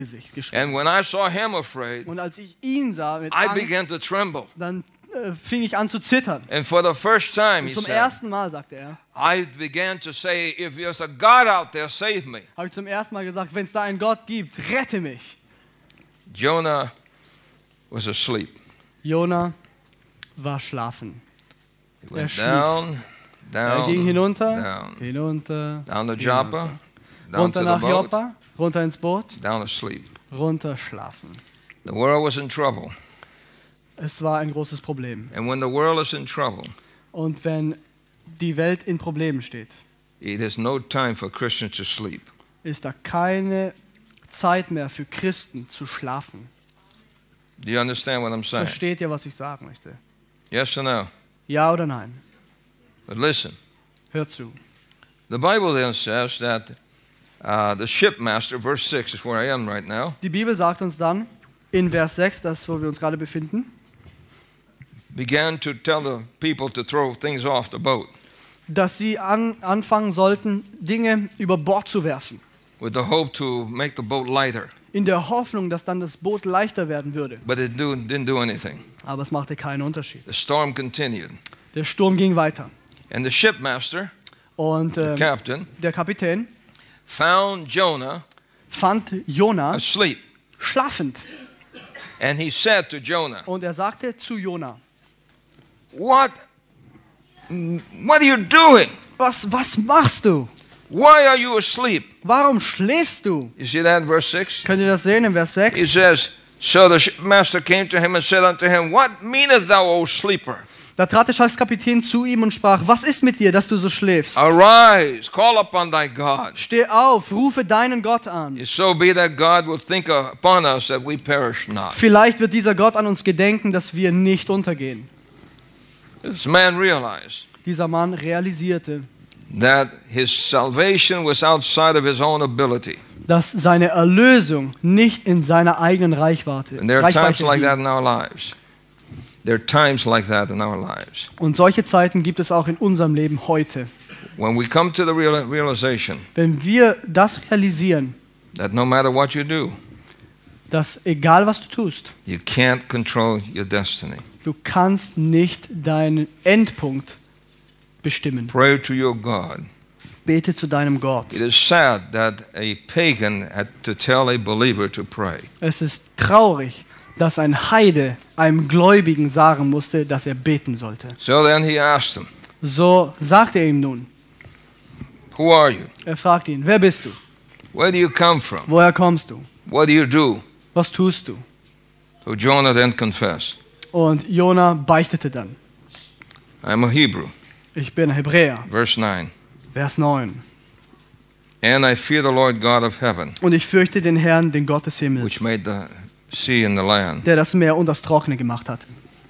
Gesicht geschrieben. And when I saw him afraid, Und als ich ihn sah mit I Angst, began to tremble. dann fing ich an zu zittern. And for the first time, Und he zum said, ersten Mal, sagte er, I began to say, if there's a God out there, save me. habe ich zum ersten Mal gesagt, wenn es da einen Gott gibt, rette mich. Jonah was asleep. Jona war schlafen. He went schlief. down, Er ging down, hinunter, down, hinunter, down to Joppa, down runter to the nach boat, Joppa, runter ins Boot, down to sleep. runter schlafen. The world was in trouble. Es war ein großes Problem. And when the world is in trouble, Und wenn die Welt in Problemen steht, it is no time for Christians to sleep. ist da keine Zeit mehr für Christen zu schlafen. Do you understand what I'm saying? Versteht ihr, was ich sagen möchte? Yes or no? Ja oder nein? But listen, Hört zu. the Bible then says that the shipmaster, verse 6 is where I am right now, Die Bibel sagt uns dann in Vers 6, das wo wir uns gerade befinden, began to tell the people to throw things off the boat dass sie anfangen sollten, Dinge über Bord zu werfen. with the hope to make the boat lighter. In der Hoffnung, dass dann das Boot leichter werden würde. But it didn't do anything. Aber es machte keinen Unterschied. The storm continued. Der Sturm ging weiter. And the shipmaster, Und the captain, der Kapitän found Jonah fand Jona asleep. schlafend. And he said to Jonah, Und er sagte zu Jona, What are you doing? was machst du? Why are you asleep? Warum schläfst du? You see that in verse 6? Könnt ihr das sehen in Vers It 6? says, So the shipmaster came to him and said unto him, What meanest thou, O sleeper? Da trat der Schiffskapitän zu ihm und sprach, was ist mit dir, dass du so schläfst? Arise, call upon thy God. Steh auf, rufe deinen Gott an. If so be that God will think upon us that we perish not. Vielleicht wird dieser Gott an uns gedenken, dass wir nicht untergehen. This man realized Dieser Mann realisierte, that his salvation was outside of his own ability. dass seine Erlösung nicht in seiner eigenen Reichweite And there are times liegt. like that in our lives. There are times like that in our lives. Und solche Zeiten gibt es auch in unserem Leben heute. When we come to the realization Wenn wir das realisieren, that no matter what you do, dass egal was du tust, you can't control your destiny. du kannst nicht deinen Endpunkt bestimmen. Pray to your God. Bete zu deinem Gott. It is sad that a pagan had to tell a believer to pray. Es ist traurig, dass ein Heide einem Gläubigen sagen musste, dass er beten sollte. So then he asked him, So sagte er ihm nun. Who are you? Er fragte ihn, wer bist du? Where do you come from? Woher kommst du? What do you do? Was tust du? So Jonah then confessed, Und Jona beichtete dann. I'm a Hebrew. Ich bin Hebräer. Verse 9. Vers 9. And I fear the Lord God of heaven, Und ich fürchte den Herrn, den Gott des Himmels, which made the sea and the land. der das Meer und das Trockene gemacht hat.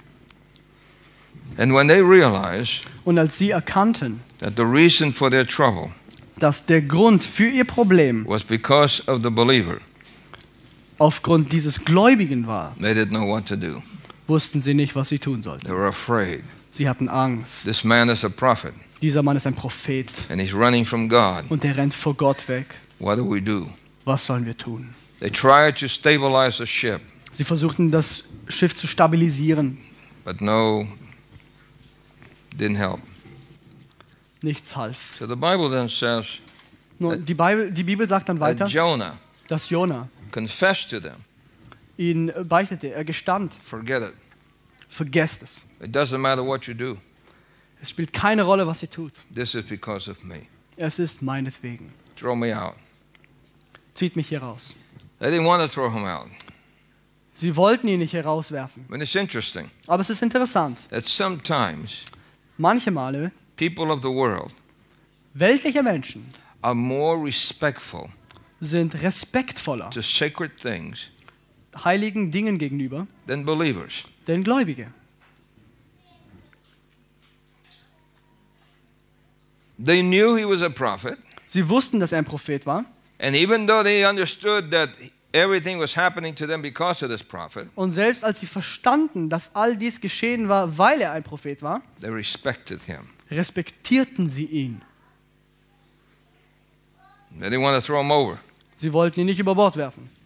And when they realized Und als sie erkannten, that the reason for their trouble dass der Grund für ihr Problem was because of the believer, aufgrund dieses Gläubigen war, they didn't know what to do. wussten sie nicht, was sie tun sollten. They were afraid. Sie hatten Angst. This man is a prophet, Dieser Mann ist ein Prophet and he's running from God. und der rennt vor Gott weg. What do we do? Was sollen wir tun? They tried to stabilize the ship, Sie versuchten, das Schiff zu stabilisieren. but no, didn't help. Nichts half. So the Bible then says Nun, die Bibel sagt dann weiter, that Jonah dass Jona confessed to them, ihn beichtete. Er gestand, forget it. vergesst es. It doesn't matter what you do. Es spielt keine Rolle, was ihr tut. This is because of me. Es ist meinetwegen. Throw me out. Zieht mich hier raus. They didn't want to throw him out. Sie wollten ihn nicht herauswerfen. But it's interesting Aber es ist interessant. that sometimes Manche Male, people of the world weltliche Menschen are more respectful sind respektvoller to sacred things heiligen Dingen gegenüber, than believers. denn Gläubige. They knew he was a prophet, Sie wussten, dass er ein Prophet war. and even though they understood that everything was happening to them because of this prophet, Und selbst als sie verstanden, dass all dies geschehen war, weil er ein Prophet war, they respected him. respektierten sie ihn. They didn't want to throw him over. Sie wollten ihn nicht über Bord werfen.